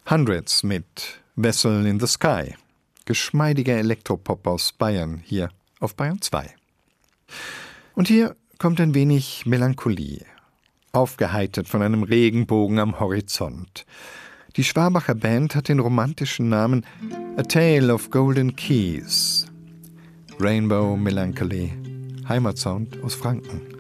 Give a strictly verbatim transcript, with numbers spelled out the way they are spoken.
Hundreds mit Vessel in the Sky. Geschmeidiger Elektropop aus Bayern, hier auf Bayern zwei. Und hier kommt ein wenig Melancholie, aufgeheitert von einem Regenbogen am Horizont. Die Schwabacher Band hat den romantischen Namen A Tale of Golden Keys. Rainbow Melancholy, Heimatsound aus Franken.